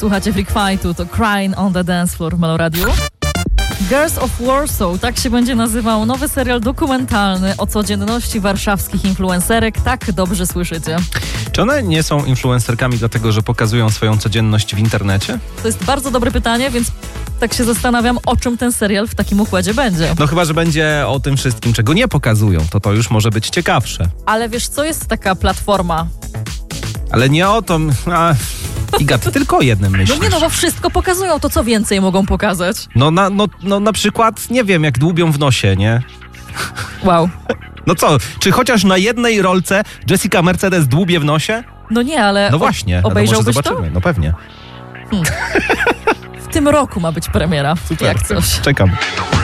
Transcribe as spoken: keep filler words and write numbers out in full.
Słuchacie Freak Fightu, to Crying on the Dance Floor w Meloradiu. Girls of Warsaw, tak się będzie nazywał nowy serial dokumentalny o codzienności warszawskich influencerek. Tak dobrze słyszycie. Czy one nie są influencerkami dlatego, że pokazują swoją codzienność w internecie? To jest bardzo dobre pytanie, więc tak się zastanawiam, o czym ten serial w takim układzie będzie. No chyba, że będzie o tym wszystkim, czego nie pokazują, to to już może być ciekawsze. Ale wiesz co, jest taka platforma. Ale nie o to... A... Iga, ty tylko o jednym myślisz. No nie, no bo wszystko pokazują, to co więcej mogą pokazać? No na, no, no na przykład, nie wiem, jak dłubią w nosie, nie? Wow. No co, czy chociaż na jednej rolce Jessica Mercedes dłubie w nosie? No nie, ale No właśnie, o, obejrzałbyś no, może zobaczymy. to? No pewnie. Hmm. W tym roku ma być premiera, Super. jak coś. Czekam.